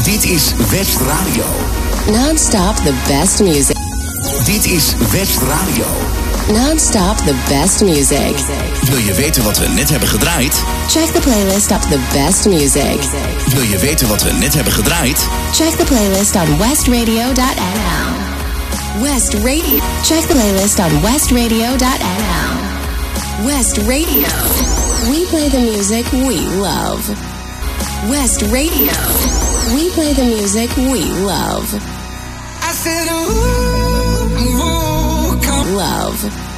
Dit is West Radio. Non-stop the best music. Dit is West Radio. Non-stop the best music. Wil je weten wat we net hebben gedraaid? Check the playlist op the best music. Wil je weten wat we net hebben gedraaid? Check the playlist on westradio.nl. West Radio. Check the playlist on westradio.nl. West Radio. We play the music we love. West Radio. We play the music we love. I said, ooh, ooh, come. Love.